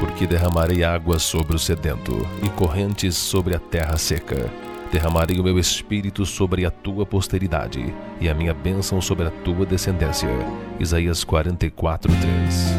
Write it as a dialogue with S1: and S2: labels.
S1: porque derramarei água sobre o sedento e correntes sobre a terra seca. Derramarei o meu espírito sobre a tua posteridade e a minha bênção sobre a tua descendência. Isaías 44:3.